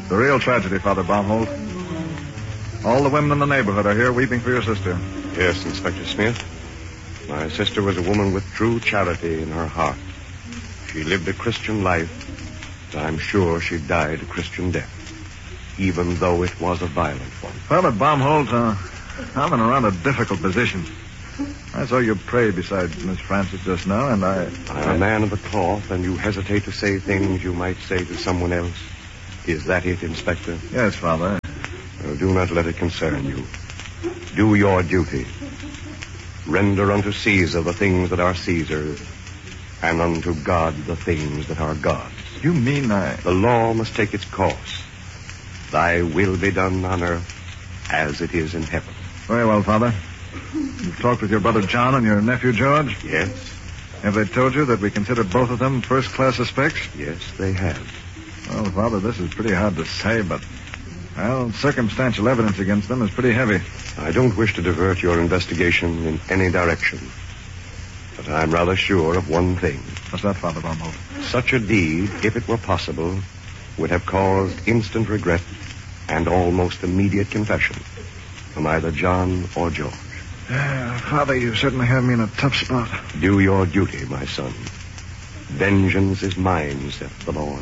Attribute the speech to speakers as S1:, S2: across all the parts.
S1: The real tragedy, Father Baumholt. All the women in the neighborhood are here weeping for your sister.
S2: Yes, Inspector Smith. My sister was a woman with true charity in her heart. She lived a Christian life, but I'm sure she died a Christian death, even though it was a violent one.
S1: Father Baumholt, I'm in a rather difficult position. I saw you pray beside Miss Francis just now, and I'm
S2: a man of the cloth, and you hesitate to say things you might say to someone else. Is that it, Inspector?
S1: Yes, Father.
S2: Well, do not let it concern you. Do your duty. Render unto Caesar the things that are Caesar's, and unto God the things that are God's.
S1: You mean
S2: The law must take its course. Thy will be done on earth as it is in heaven.
S1: Very well, Father. You've talked with your brother John and your nephew George?
S2: Yes.
S1: Have they told you that we consider both of them first-class suspects?
S2: Yes, they have.
S1: Well, Father, this is pretty hard to say, but, well, circumstantial evidence against them is pretty heavy.
S2: I don't wish to divert your investigation in any direction, but I'm rather sure of one thing.
S1: What's that, Father Baumholt?
S2: Such a deed, if it were possible, would have caused instant regret and almost immediate confession from either John or George.
S1: Father, you certainly have me in a tough spot.
S2: Do your duty, my son. Vengeance is mine, saith the Lord.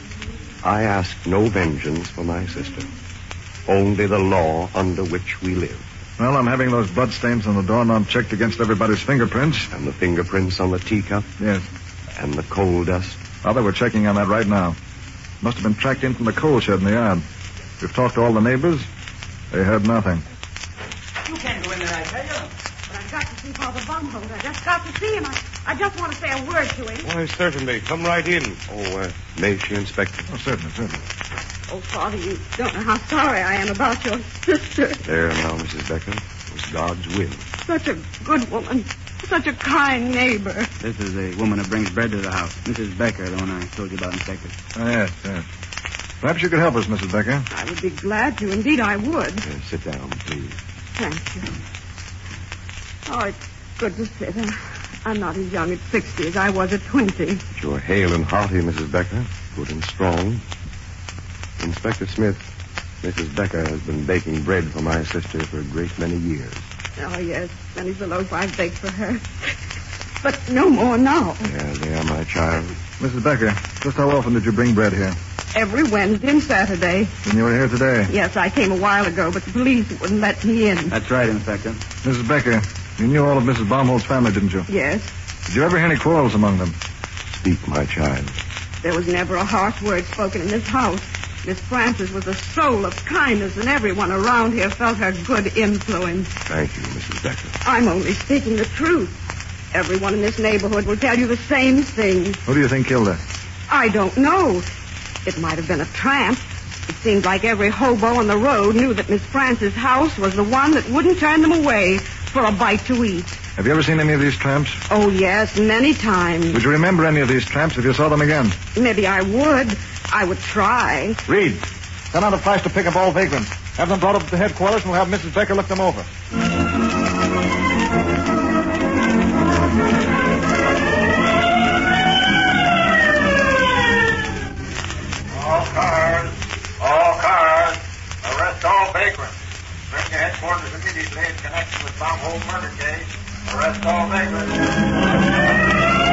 S2: I ask no vengeance for my sister, only the law under which we live.
S1: Well, I'm having those bloodstains on the doorknob checked against everybody's fingerprints.
S2: And the fingerprints on the teacup?
S1: Yes.
S2: And the coal dust?
S1: Father, we're checking on that right now. Must have been tracked in from the coal shed in the yard. We've talked to all the neighbors. They heard nothing.
S3: You can't go in there, I tell you. But I've got to see Father Baumholt. I just got to see him. I just want to say a word to him.
S2: Why, certainly. Come right in. May she, Inspector?
S1: Oh, certainly.
S3: Oh, Father, you don't know how sorry I am about your sister.
S2: There now, Mrs. Becker. It was God's will.
S3: Such a good woman. Such a kind neighbor.
S4: This is the woman who brings bread to the house. Mrs. Becker, the one I told you about, Inspector.
S1: Oh, yes. Perhaps you could help us, Mrs. Becker.
S3: I would be glad to. Indeed, I would.
S2: Sit down, please.
S3: Thank you. Oh, it's good to sit. I'm not as young at 60 as I was at 20.
S2: But you're hale and hearty, Mrs. Becker. Good and strong. Inspector Smith, Mrs. Becker has been baking bread for my sister for a great many years.
S3: Oh, yes. Many's the loaf I've baked for her. But no more now.
S2: Yeah, they are, my child.
S1: Mrs. Becker, just how often did you bring bread here?
S3: Every Wednesday and Saturday.
S1: And you were here today?
S3: Yes, I came a while ago, but the police wouldn't let me in.
S4: That's right, Inspector.
S1: Mrs. Becker, you knew all of Mrs. Baumholt's family, didn't you?
S3: Yes.
S1: Did you ever hear any quarrels among them?
S2: Speak, my child.
S3: There was never a harsh word spoken in this house. Miss Francis was a soul of kindness, and everyone around here felt her good influence.
S2: Thank you, Mrs. Becker.
S3: I'm only speaking the truth. Everyone in this neighborhood will tell you the same thing.
S1: Who do you think killed her?
S3: I don't know. It might have been a tramp. It seemed like every hobo on the road knew that Miss Francis' house was the one that wouldn't turn them away for a bite to eat.
S1: Have you ever seen any of these tramps?
S3: Oh, yes, many times.
S1: Would you remember any of these tramps if you saw them again?
S3: Maybe I would. I would try.
S1: Reed, send out a flash to pick up all vagrants. Have them brought up to headquarters, and we'll have Mrs. Becker look them over.
S5: All cars, arrest all vagrants. Bring to headquarters immediately in connection with Baumholt murder case. Arrest all vagrants.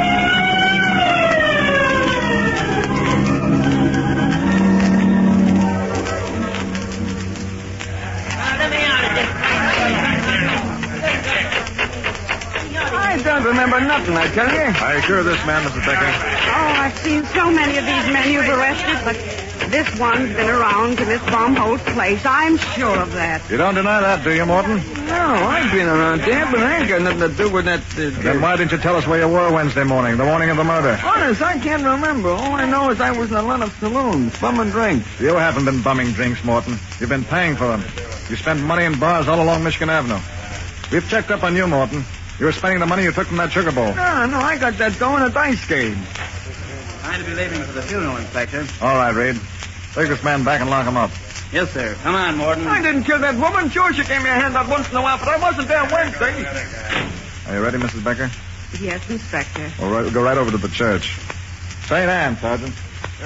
S4: I don't remember nothing, I tell you.
S1: Are you sure of this man, Mrs. Becker?
S3: Oh, I've seen so many of these men you've arrested, but this one's been around to Miss Baumholt's place. I'm sure of that.
S1: You don't deny that, do you, Morton?
S4: No, I've been around there, but I ain't got nothing to do with that.
S1: Then why didn't you tell us where you were Wednesday morning, the morning of the murder?
S4: Honest, I can't remember. All I know is I was in a lot of saloons, bumming drinks.
S1: You haven't been bumming drinks, Morton. You've been paying for them. You spent money in bars all along Michigan Avenue. We've checked up on you, Morton. You were spending the money you took from that sugar bowl.
S4: No, I got that going at ice game.
S6: Trying to be leaving for the funeral, Inspector.
S1: All right, Reed. Take this man back and lock him up.
S6: Yes, sir. Come on, Morton.
S4: I didn't kill that woman. Sure, she gave me a hand up once in a while, but I wasn't there Wednesday.
S1: Are you ready, Mrs. Becker?
S3: Yes, Inspector.
S1: All right, we'll go right over to the church. St. Anne, Sergeant.